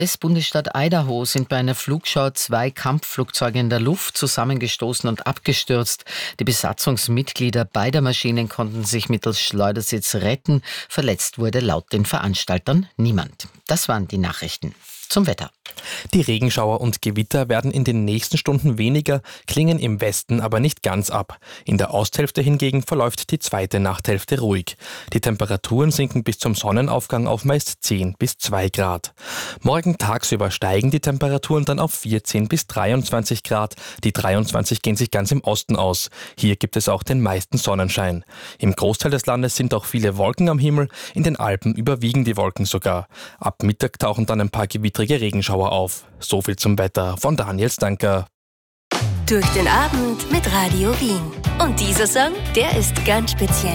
US-Bundesstaat Idaho sind bei einer Flugschau 2 Kampfflugzeuge in der Luft zusammengestoßen und abgestürzt. Die Besatzungsmitglieder beider Maschinen konnten sich mittels Schleudersitz retten. Verletzt wurde laut den Veranstaltern niemand. Das waren die Nachrichten. Zum Wetter. Die Regenschauer und Gewitter werden in den nächsten Stunden weniger, klingen im Westen aber nicht ganz ab. In der Osthälfte hingegen verläuft die zweite Nachthälfte ruhig. Die Temperaturen sinken bis zum Sonnenaufgang auf meist 10 bis 2 Grad. Morgen tagsüber steigen die Temperaturen dann auf 14 bis 23 Grad. Die 23 gehen sich ganz im Osten aus. Hier gibt es auch den meisten Sonnenschein. Im Großteil des Landes sind auch viele Wolken am Himmel. In den Alpen überwiegen die Wolken sogar. Ab Mittag tauchen dann ein paar gewittrige Regenschauer auf. So viel zum Wetter von Daniel Stanker. Durch den Abend mit Radio Wien. Und dieser Song, der ist ganz speziell.